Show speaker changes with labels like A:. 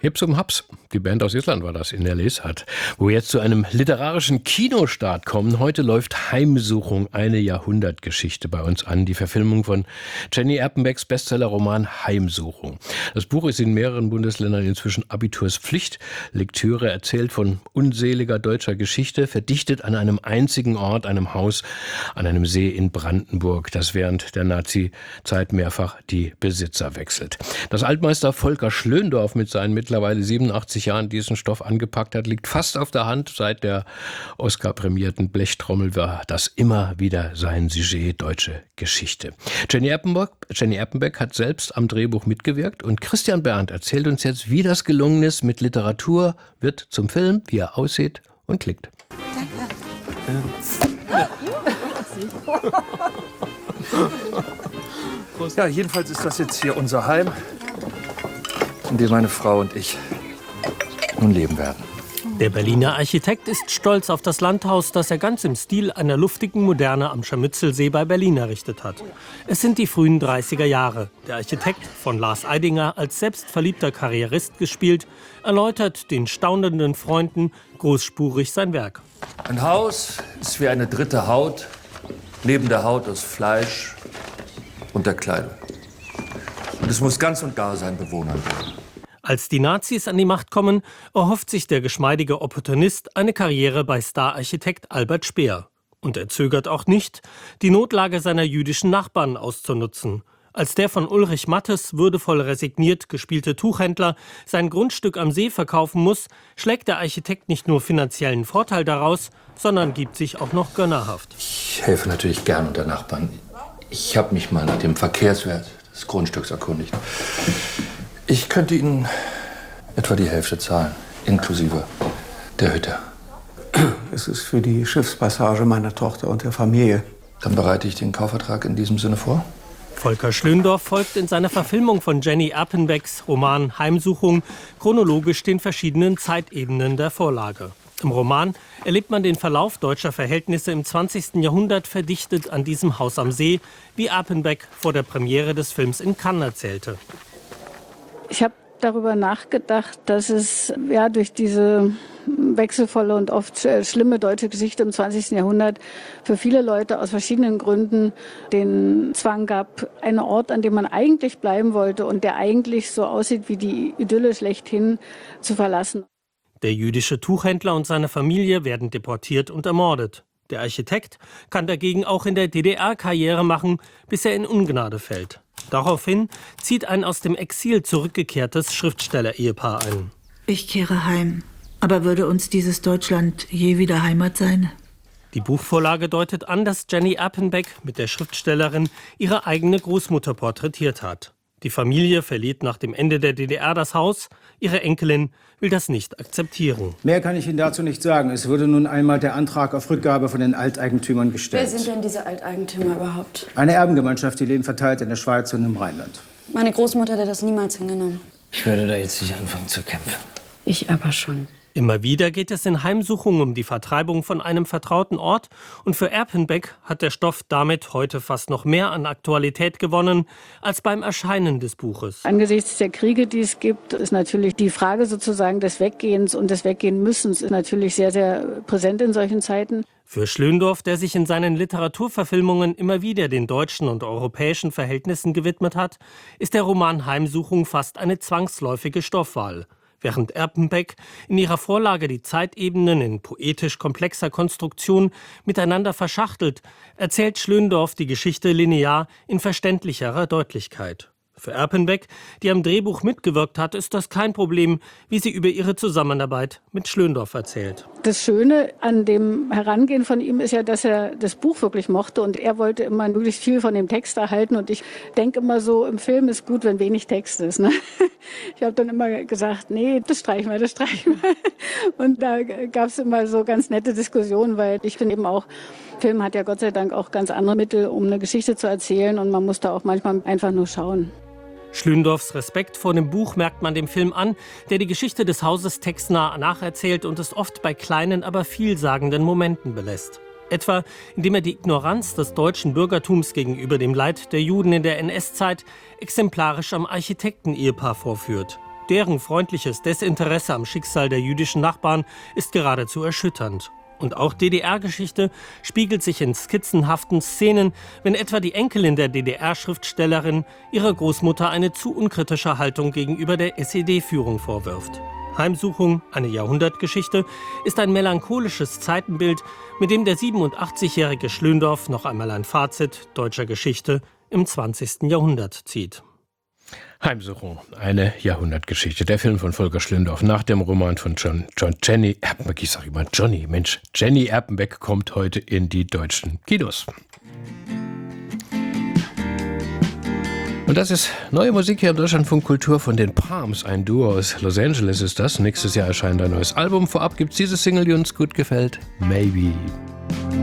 A: Hips um Haps, die Band aus Island war das, in der Lesart, wo wir jetzt zu einem literarischen Kinostart kommen. Heute läuft Heimsuchung, eine Jahrhundertgeschichte bei uns an, die Verfilmung von Jenny Erpenbecks Bestsellerroman Heimsuchung. Das Buch ist in mehreren Bundesländern inzwischen Abiturspflicht. Lektüre erzählt von unseliger deutscher Geschichte, verdichtet an einem einzigen Ort, einem Haus an einem See in Brandenburg, das während der Nazi-Zeit mehrfach die Besitzer wechselt. Dass Altmeister Volker Schlöndorff mit seinen mittlerweile 87 Jahren diesen Stoff angepackt hat, liegt fast auf der Hand. Seit der Oscar-prämierten Blechtrommel war das immer wieder sein Sujet, deutsche Geschichte. Jenny Erpenbeck hat selbst am Drehbuch mitgewirkt und Christian Berndt erzählt uns jetzt, wie das gelungen ist. Mit Literatur wird zum Film, wie er aussieht und klickt.
B: Ja, jedenfalls ist das jetzt hier unser Heim, in dem meine Frau und ich nun leben werden.
C: Der Berliner Architekt ist stolz auf das Landhaus, das er ganz im Stil einer luftigen Moderne am Scharmützelsee bei Berlin errichtet hat. Es sind die frühen 30er Jahre. Der Architekt, von Lars Eidinger als selbstverliebter Karrierist gespielt, erläutert den staunenden Freunden großspurig sein Werk.
B: Ein Haus ist wie eine dritte Haut, neben der Haut aus Fleisch und der Kleidung. Und es muss ganz und gar seinen Bewohnern gehören.
C: Als die Nazis an die Macht kommen, erhofft sich der geschmeidige Opportunist eine Karriere bei Stararchitekt Albert Speer. Und er zögert auch nicht, die Notlage seiner jüdischen Nachbarn auszunutzen. Als der von Ulrich Mattes würdevoll resigniert gespielte Tuchhändler sein Grundstück am See verkaufen muss, schlägt der Architekt nicht nur finanziellen Vorteil daraus, sondern gibt sich auch noch gönnerhaft.
B: Ich helfe natürlich gern unter Nachbarn. Ich habe mich mal nach dem Verkehrswert des Grundstücks erkundigt. Ich könnte Ihnen etwa die Hälfte zahlen, inklusive der Hütte.
D: Es ist für die Schiffspassage meiner Tochter und der Familie.
B: Dann bereite ich den Kaufvertrag in diesem Sinne vor.
C: Volker Schlöndorff folgt in seiner Verfilmung von Jenny Erpenbecks Roman Heimsuchung chronologisch den verschiedenen Zeitebenen der Vorlage. Im Roman erlebt man den Verlauf deutscher Verhältnisse im 20. Jahrhundert verdichtet an diesem Haus am See, wie Erpenbeck vor der Premiere des Films in Cannes erzählte.
E: Ich habe darüber nachgedacht, dass es durch diese wechselvolle und oft schlimme deutsche Geschichte im 20. Jahrhundert für viele Leute aus verschiedenen Gründen den Zwang gab, einen Ort, an dem man eigentlich bleiben wollte und der eigentlich so aussieht wie die Idylle schlechthin, zu verlassen.
C: Der jüdische Tuchhändler und seine Familie werden deportiert und ermordet. Der Architekt kann dagegen auch in der DDR Karriere machen, bis er in Ungnade fällt. Daraufhin zieht ein aus dem Exil zurückgekehrtes Schriftsteller-Ehepaar ein.
F: Ich kehre heim. Aber würde uns dieses Deutschland je wieder Heimat sein?
C: Die Buchvorlage deutet an, dass Jenny Erpenbeck mit der Schriftstellerin ihre eigene Großmutter porträtiert hat. Die Familie verliert nach dem Ende der DDR das Haus. Ihre Enkelin will das nicht akzeptieren.
D: Mehr kann ich Ihnen dazu nicht sagen. Es wurde nun einmal der Antrag auf Rückgabe von den Alteigentümern gestellt.
G: Wer sind denn diese Alteigentümer überhaupt?
D: Eine Erbengemeinschaft, die leben verteilt in der Schweiz und im Rheinland.
G: Meine Großmutter hätte das niemals hingenommen.
H: Ich würde da jetzt nicht anfangen zu kämpfen.
G: Ich aber schon.
C: Immer wieder geht es in Heimsuchung um die Vertreibung von einem vertrauten Ort. Und für Erpenbeck hat der Stoff damit heute fast noch mehr an Aktualität gewonnen als beim Erscheinen des Buches.
E: Angesichts der Kriege, die es gibt, ist natürlich die Frage sozusagen des Weggehens und des Weggehenmüssens ist natürlich sehr, sehr präsent in solchen Zeiten.
C: Für Schlöndorff, der sich in seinen Literaturverfilmungen immer wieder den deutschen und europäischen Verhältnissen gewidmet hat, ist der Roman Heimsuchung fast eine zwangsläufige Stoffwahl. Während Erpenbeck in ihrer Vorlage die Zeitebenen in poetisch komplexer Konstruktion miteinander verschachtelt, erzählt Schlöndorff die Geschichte linear in verständlicherer Deutlichkeit. Für Erpenbeck, die am Drehbuch mitgewirkt hat, ist das kein Problem, wie sie über ihre Zusammenarbeit mit Schlöndorff erzählt.
E: Das Schöne an dem Herangehen von ihm ist ja, dass er das Buch wirklich mochte und er wollte immer möglichst viel von dem Text erhalten und ich denke immer so, im Film ist gut, wenn wenig Text ist. Ne? Ich habe dann immer gesagt, nee, das streichen wir. Und da gab es immer so ganz nette Diskussionen, weil ich finde eben auch, Film hat ja Gott sei Dank auch ganz andere Mittel, um eine Geschichte zu erzählen und man muss da auch manchmal einfach nur schauen.
C: Schlöndorffs Respekt vor dem Buch merkt man dem Film an, der die Geschichte des Hauses textnah nacherzählt und es oft bei kleinen, aber vielsagenden Momenten belässt. Etwa, indem er die Ignoranz des deutschen Bürgertums gegenüber dem Leid der Juden in der NS-Zeit exemplarisch am Architekten-Ehepaar vorführt. Deren freundliches Desinteresse am Schicksal der jüdischen Nachbarn ist geradezu erschütternd. Und auch DDR-Geschichte spiegelt sich in skizzenhaften Szenen, wenn etwa die Enkelin der DDR-Schriftstellerin ihrer Großmutter eine zu unkritische Haltung gegenüber der SED-Führung vorwirft. Heimsuchung, eine Jahrhundertgeschichte, ist ein melancholisches Zeitenbild, mit dem der 87-jährige Schlöndorff noch einmal ein Fazit deutscher Geschichte im 20. Jahrhundert zieht.
A: Heimsuchung, eine Jahrhundertgeschichte. Der Film von Volker Schlöndorff nach dem Roman von Jenny Erpenbeck. Ich sage immer Johnny, Mensch. Jenny Erpenbeck kommt heute in die deutschen Kinos. Und das ist neue Musik hier im Deutschlandfunk Kultur von den Palms. Ein Duo aus Los Angeles ist das. Nächstes Jahr erscheint ein neues Album. Vorab gibt es diese Single, die uns gut gefällt. Maybe.